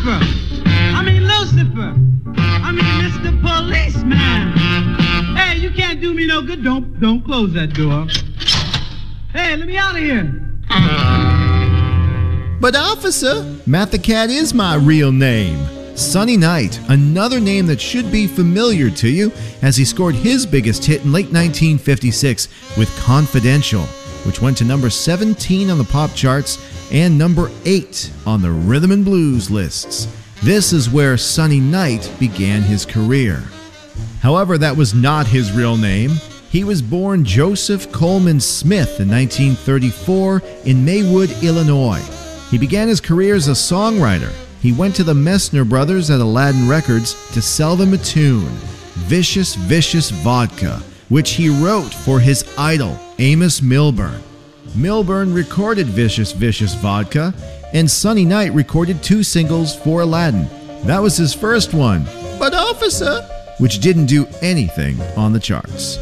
Lucifer. Lucifer. Mr. Policeman. Hey, you can't do me no good. Don't close that door. Hey, let me out of here. But officer, Matt the Cat is my real name. Sonny Knight, another name that should be familiar to you, as he scored his biggest hit in late 1956 with Confidential, which went to number 17 on the pop charts and number 8 on the rhythm and blues lists. This is where Sonny Knight began his career. However, that was not his real name. He was born Joseph Coleman Smith in 1934 in Maywood, Illinois. He began his career as a songwriter. He went to the Messner brothers at Aladdin Records to sell them a tune, Vicious Vicious Vodka, which he wrote for his idol, Amos Milburn. Milburn recorded Vicious Vicious Vodka, and Sonny Knight recorded 2 singles for Aladdin. That was his first one, But Officer, which didn't do anything on the charts.